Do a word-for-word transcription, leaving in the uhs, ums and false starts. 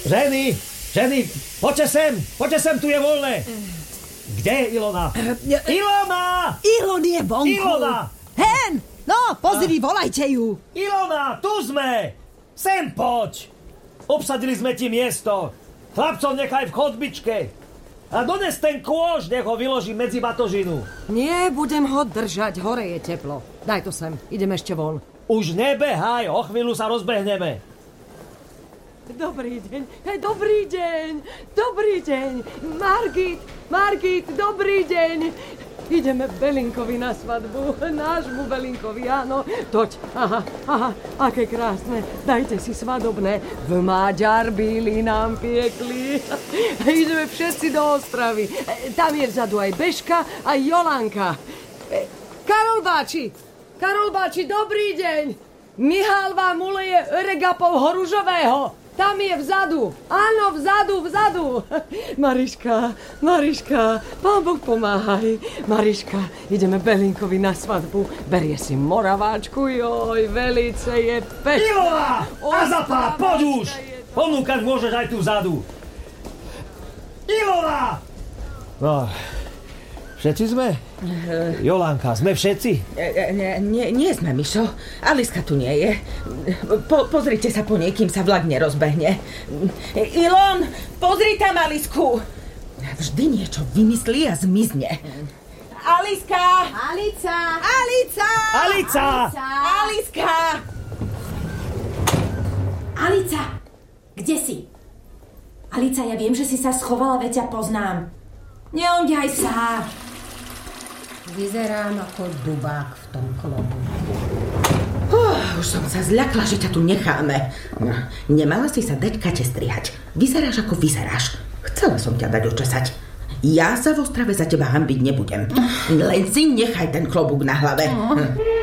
Ženy, ženy, poďte sem, poďte sem, tu je voľné. Kde je Ilona? Ilona! Ilon je vonku. Ilona! Hen, no, pozri, volajte ju. Ilona, tu sme. Sem poď. Obsadili sme ti miesto. Chlapcov nechaj v chodbičke. A dones ten kôž, nech ho vyloží medzi batožinu. Nie, budem ho držať, hore je teplo. Daj to sem, idem ešte von. Už nebehaj, o chvíľu sa rozbehneme. Dobrý deň, hej, dobrý deň, dobrý deň. Margit, Margit, dobrý deň. Ideme Belinkovi na svadbu, nášmu Belinkovi, áno. Toď, aha, aha, aké krásne. Dajte si svadobné. V Maďar bíli nám piekli. Ideme všetci do Ostravy. Tam je vzadu aj Bežka, aj Jolanka. Karol Báči, Karol Báči, dobrý deň. Mihál vám uleje regapov horužového. Tam je vzadu. Áno, vzadu, vzadu. Mariška, Mariška, Pán Boh pomáhaj. Mariška, ideme Belinkovi na svadbu. Berie si moraváčku, joj, velice je pekná. Ilona! Azapa, poď už! Ponúkať môžeš aj tu vzadu. Ilona! No, všetci sme? Jolanka, sme všetci? Nie, nie, nie sme, Mišo. Aliska tu nie je. Po, pozrite sa po niekým, sa vlak nerozbehne. Ilon, pozri tam Alisku. Vždy niečo vymyslí a zmizne. Aliska! Alica! Alica! Alica! Aliska! Alica! Kde si? Alica, ja viem, že si sa schovala, veď ťa poznám. Neonďaj sa! Vyzerám ako dubák v tom klobu. Uh, už som sa zľakla, že ťa tu necháme. Nemala si sa dať Kate strihať. Vyzeráš ako vyzeráš. Chcela som ťa dať očesať. Ja sa v Ostrave za teba hanbiť nebudem. Len si nechaj ten klobúk na hlave.